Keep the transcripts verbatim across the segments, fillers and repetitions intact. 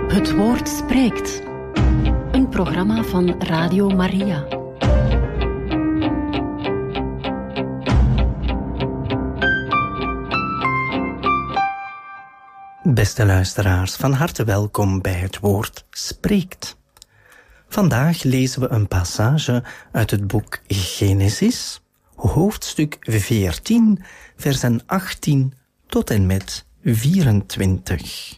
Het woord spreekt. Een programma van Radio Maria. Beste luisteraars, van harte welkom bij Het Woord Spreekt. Vandaag lezen we een passage uit het boek Genesis, hoofdstuk veertien, versen achttien tot en met vierentwintig.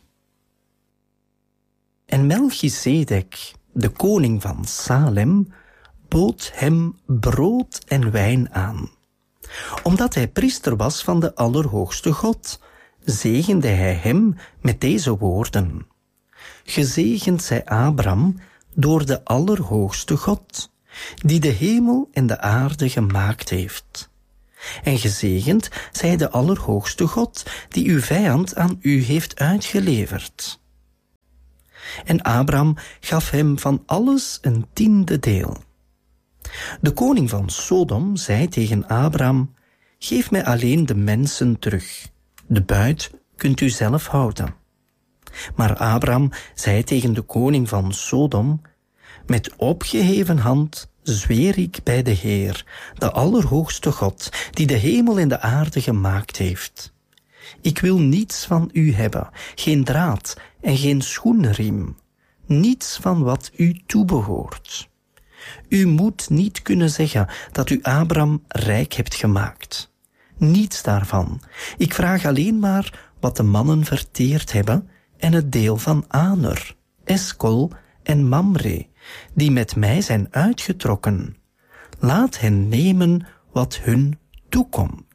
En Melchizedek, de koning van Salem, bood hem brood en wijn aan. Omdat hij priester was van de Allerhoogste God, zegende hij hem met deze woorden. Gezegend zij Abraham door de Allerhoogste God, die de hemel en de aarde gemaakt heeft. En gezegend zij de Allerhoogste God, die uw vijand aan u heeft uitgeleverd. En Abraham gaf hem van alles een tiende deel. De koning van Sodom zei tegen Abraham, geef mij alleen de mensen terug. De buit kunt u zelf houden. Maar Abraham zei tegen de koning van Sodom, met opgeheven hand zweer ik bij de Heer, de Allerhoogste God, die de hemel en de aarde gemaakt heeft. Ik wil niets van u hebben, geen draad en geen schoenriem, niets van wat u toebehoort. U moet niet kunnen zeggen dat u Abraham rijk hebt gemaakt. Niets daarvan. Ik vraag alleen maar wat de mannen verteerd hebben en het deel van Aner, Eskol en Mamre, die met mij zijn uitgetrokken. Laat hen nemen wat hun toekomt.